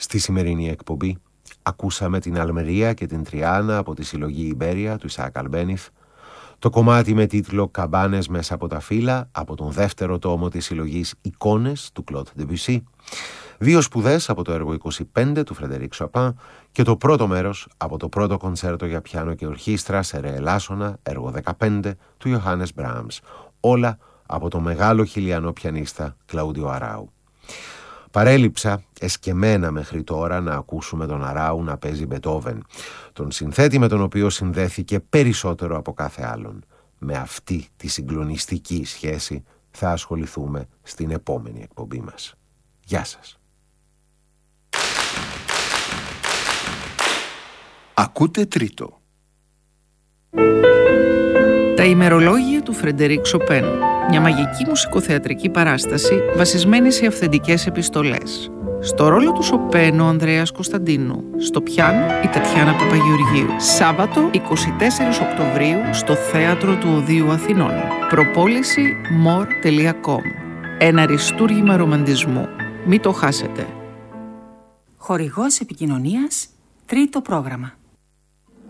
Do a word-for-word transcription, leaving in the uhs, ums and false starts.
Στη σημερινή εκπομπή ακούσαμε την Αλμερία και την Τριάννα από τη συλλογή Ιμπέρια του Ισαάκ Αλμπένιθ, το κομμάτι με τίτλο «Καμπάνες μέσα από τα φύλλα» από τον δεύτερο τόμο της συλλογής «Εικόνες» του Κλοντ Ντεμπουσί, δύο σπουδές από το έργο είκοσι πέντε του Φρεντερίκ Σοπάν και το πρώτο μέρος από το πρώτο κοντσέρτο για πιάνο και ορχήστρα σε ρε ελάσσονα, έργο δεκαπέντε του Ιωάννης Μπράμς, όλα από το μεγάλο χιλιανό πιανίστα Κλαούντιο Αράου. Παρέλειψα εσκεμμένα μέχρι τώρα να ακούσουμε τον Αράου να παίζει Μπετόβεν, τον συνθέτη με τον οποίο συνδέθηκε περισσότερο από κάθε άλλον. Με αυτή τη συγκλονιστική σχέση θα ασχοληθούμε στην επόμενη εκπομπή μας. Γεια σας. Ακούτε τρίτο. Τα ημερολόγια του Φρεντερίκ Σοπέν. Μια μαγική μουσικοθεατρική παράσταση βασισμένη σε αυθεντικές επιστολές. Στο ρόλο του Σοπέν ο Ανδρέας Κωνσταντίνου. Στο πιάνο η Τατιάνα Παπαγεωργίου. Σάββατο εικοστή τέταρτη Οκτωβρίου στο Θέατρο του Οδείου Αθηνών. Προπόληση more τελεία com. Ένα αριστούργημα ρομαντισμού. Μην το χάσετε. Χορηγός επικοινωνίας, τρίτο πρόγραμμα.